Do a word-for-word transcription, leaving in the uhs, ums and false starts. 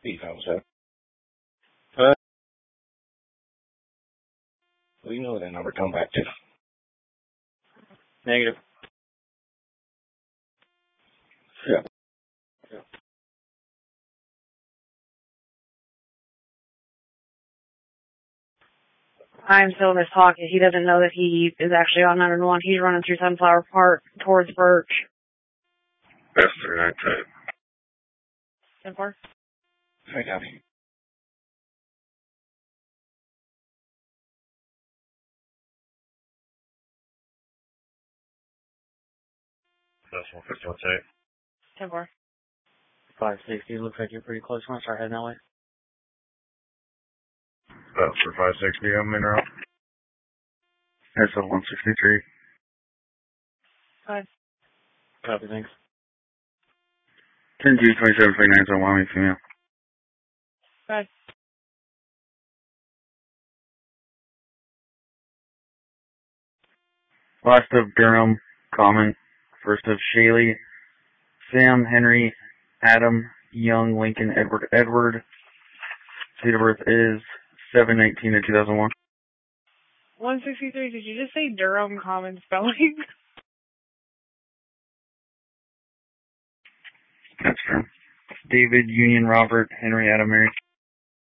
Beef house, huh? Uh, well, you know what that number come back to. Negative. Yeah. Yeah. I'm still in his pocket. He doesn't know that he is actually on nine one one. He's running through Sunflower Park towards Birch. That's three nine two. ten four? I got him. That's one fifty one two. ten four. five sixty, looks like you're pretty close. Want to start heading that way? Uh, for five sixty, I'm in route. That's a one sixty-three. Five. Copy, thanks. ten two twenty-seven twenty-nine, so Wyoming female. Five. Last of Durham, Common. First of Shaley, Sam, Henry, Adam, Young, Lincoln, Edward, Edward. Date of birth is seven nineteen of two thousand one. one sixty-three, did you just say Durham common spelling? That's true. David, Union, Robert, Henry, Adam, Mary.